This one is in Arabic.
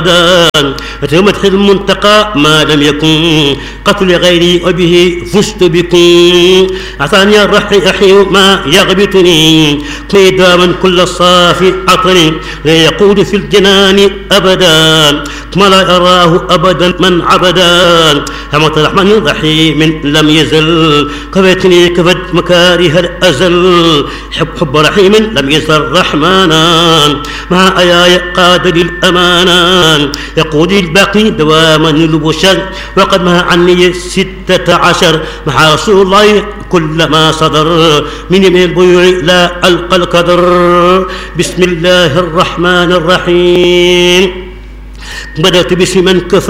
مدح المنتقى ما لم يكن قتل غيري وبه فزت بكم. أعطاني الرحي أحي ما يغبطني قيداما كل صافي عطني لا يقود في الجنان أبدا ما لا يراه أبدا من عبدا. حمد الرحمن الرحيم لم يزل كفتني كفت مكاره الأزل حب رحيم لم يزل رحمانا مع آياي قاد للأمانة يقود الباقي دواما البشر وقد ما عني 16 مع رسول الله كل ما صدر من البيوع لا ألقى القدر. بسم الله الرحمن الرحيم بدأت باسم من كفى